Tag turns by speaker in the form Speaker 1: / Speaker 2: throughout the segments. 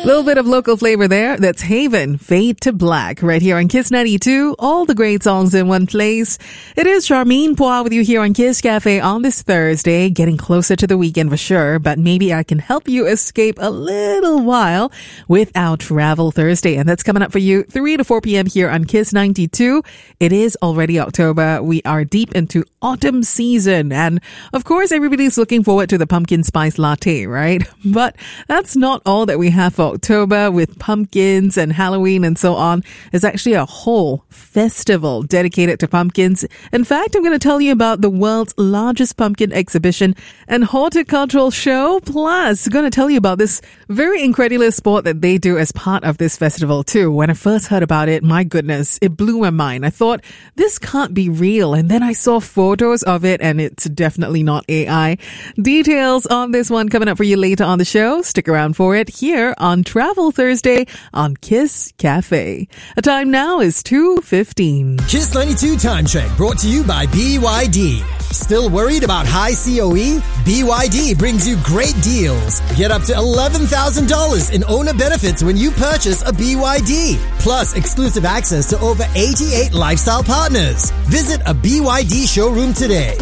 Speaker 1: Little bit of local flavor there. That's Haven, Fade to Black, right here on Kiss 92. All the great songs in one place. It is Charmaine Poir with you here on Kiss Cafe on this Thursday, getting closer to the weekend for sure, but maybe I can help you escape a little while with our Travel Thursday. And that's coming up for you 3 to 4 p.m. here on Kiss 92. It is already October. We are deep into autumn season. And of course, everybody's looking forward to the pumpkin spice latte, right? But that's not all that we have for October with pumpkins and Halloween and so on. There's actually a whole festival dedicated to pumpkins. In fact, I'm going to tell you about the world's largest pumpkin exhibition and horticultural show. Plus, I'm going to tell you about this very incredulous sport that they do as part of this festival too. When I first heard about it, my goodness, it blew my mind. I thought, this can't be real. And then I saw photos of it and it's definitely not AI. Details on this one coming up for you later on the show. Stick around for it here on Travel Thursday on Kiss Cafe. The time now is 2:15.
Speaker 2: Kiss 92 Time Check brought to you by BYD. Still worried about high COE? BYD brings you great deals. Get up to $11,000 in owner benefits when you purchase a BYD. Plus exclusive access to over 88 lifestyle partners. Visit a BYD showroom today.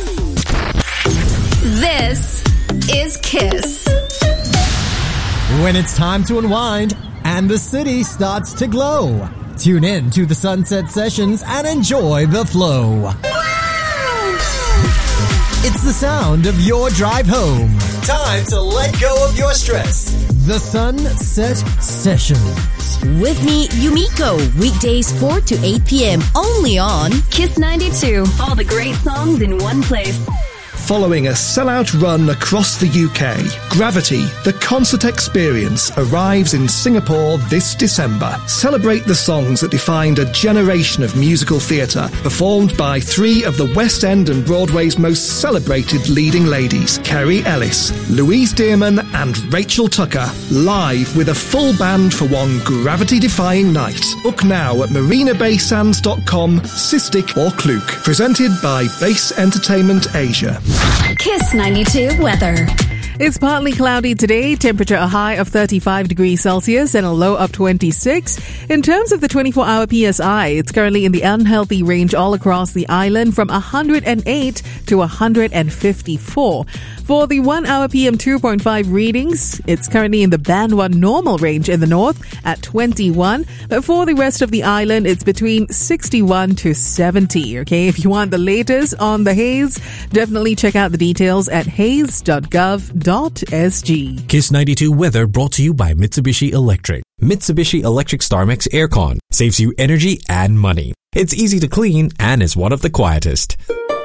Speaker 3: This is Kiss.
Speaker 2: When it's time to unwind and the city starts to glow, tune in to the Sunset Sessions and enjoy the flow. It's the sound of your drive home. Time to let go of your stress. The Sunset Sessions.
Speaker 3: With me, Yumiko, weekdays 4 to 8 p.m. only on Kiss 92. All the great songs in one place.
Speaker 4: Following a sellout run across the UK, Gravity, the concert experience, arrives in Singapore this December. Celebrate the songs that defined a generation of musical theatre, performed by 3 of the West End and Broadway's most celebrated leading ladies, Kerry Ellis, Louise Dearman and Rachel Tucker, live with a full band for one gravity-defying night. Book now at marinabaysands.com, Cystic or Klook. Presented by Base Entertainment Asia.
Speaker 3: Kiss 92 weather.
Speaker 1: It's partly cloudy today, temperature a high of 35 degrees Celsius and a low of 26. In terms of the 24-hour PSI, it's currently in the unhealthy range all across the island from 108 to 154. For the 1-hour PM 2.5 readings, it's currently in the band 1 normal range in the north at 21. But for the rest of the island, it's between 61 to 70. Okay, if you want the latest on the haze, definitely check out the details at haze.gov.sg.
Speaker 5: Kiss 92 weather brought to you by Mitsubishi Electric. Mitsubishi Electric StarMax Aircon saves you energy and money. It's easy to clean and is one of the quietest.